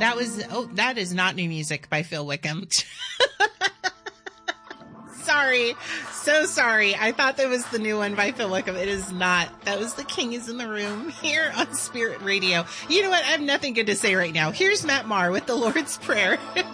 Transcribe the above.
That is not new music by Phil Wickham. Sorry. So sorry. I thought that was the new one by Phil Wickham. It is not. That was The King is in the Room here on Spirit Radio. You know what? I have nothing good to say right now. Here's Matt Maher with the Lord's Prayer.